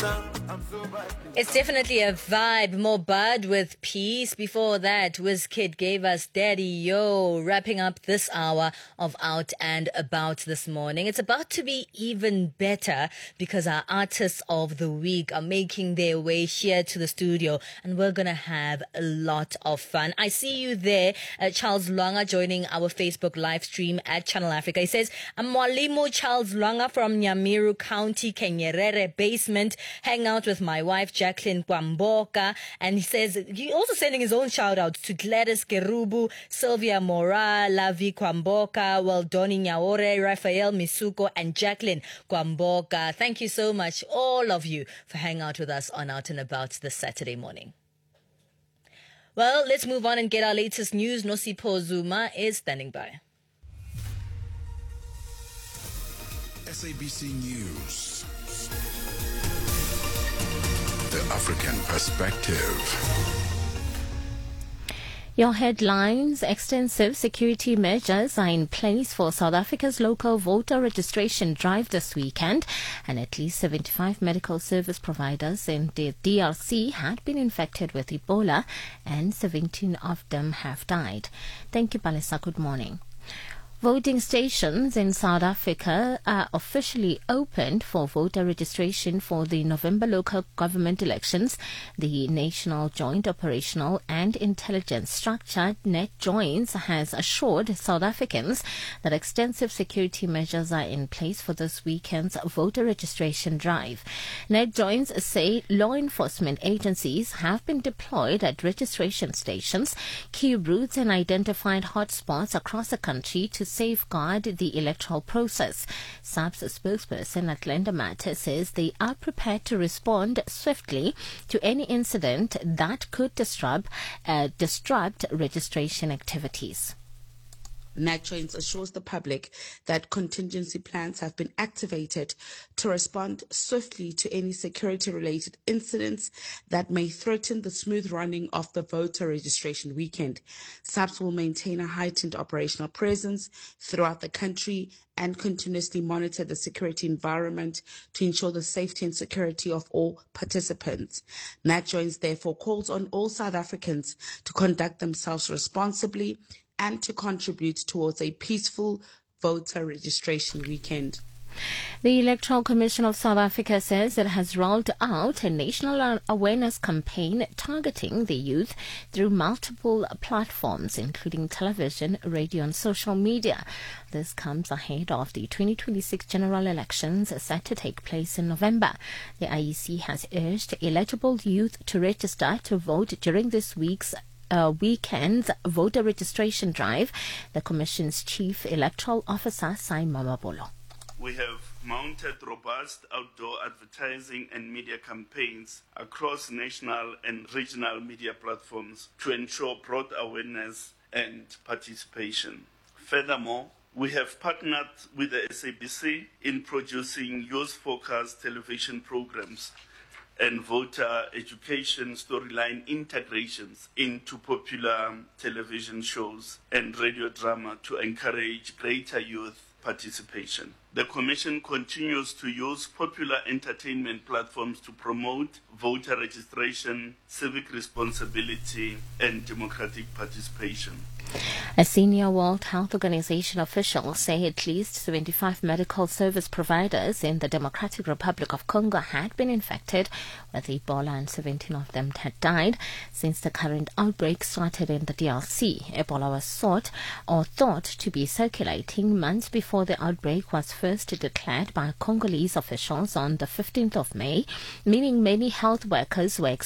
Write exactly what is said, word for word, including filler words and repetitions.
It's definitely a vibe. More Bud with Peace. Before that, Wizkid gave us Daddy Yo, wrapping up this hour of Out and About this morning. It's about to be even better because our artists of the week are making their way here to the studio, and we're going to have a lot of fun. I see you there, uh, Charles Lwanga, joining our Facebook live stream at Channel Africa. He says, I'm Mwalimu Charles Lwanga from Nyamiru County, Kenyerere basement, hang out with my wife, Jacqueline Kwamboka, and he says he's also sending his own shout out to Gladys Kerubu, Sylvia Mora, Lavi Kwamboka, Weldoni Nyaore, Raphael Misuko, and Jacqueline Kwamboka. Thank you so much, all of you, for hanging out with us on Out and About this Saturday morning. Well, let's move on and get our latest news. Nosipho Zuma is standing by. S A B C News. The African Perspective. Your headlines: extensive security measures are in place for South Africa's local voter registration drive this weekend, and at least seventy-five medical service providers in the D R C had been infected with Ebola, and seventeen of them have died. Thank you, Palesa. Good morning. Voting stations in South Africa are officially opened for voter registration for the November local government elections. The National Joint Operational and Intelligence Structure, NETJOINS, has assured South Africans that extensive security measures are in place for this weekend's voter registration drive. NETJOINS say law enforcement agencies have been deployed at registration stations, key routes and identified hotspots across the country to safeguard the electoral process. S A P's spokesperson at Lendermatter says they are prepared to respond swiftly to any incident that could disrupt, uh, disrupt registration activities. NETJOINS assures the public that contingency plans have been activated to respond swiftly to any security-related incidents that may threaten the smooth running of the voter registration weekend. S A P will maintain a heightened operational presence throughout the country and continuously monitor the security environment to ensure the safety and security of all participants. NETJOINS therefore calls on all South Africans to conduct themselves responsibly and to contribute towards a peaceful voter registration weekend. The Electoral Commission of South Africa says it has rolled out a national awareness campaign targeting the youth through multiple platforms, including television, radio and social media. This comes ahead of the twenty twenty-six general elections set to take place in November. The I E C has urged eligible youth to register to vote during this week's Uh, weekend's voter registration drive. The Commission's Chief Electoral Officer, Simon Mabolo. We have mounted robust outdoor advertising and media campaigns across national and regional media platforms to ensure broad awareness and participation. Furthermore, we have partnered with the S A B C in producing youth-focused television programs and voter education storyline integrations into popular television shows and radio drama to encourage greater youth participation. The Commission continues to use popular entertainment platforms to promote voter registration, civic responsibility, and democratic participation. A senior World Health Organization official say at least seventy-five medical service providers in the Democratic Republic of Congo had been infected with Ebola, and seventeen of them had died since the current outbreak started in the D R C. Ebola was thought or thought to be circulating months before the outbreak was first declared by Congolese officials on the fifteenth of May, meaning many health workers were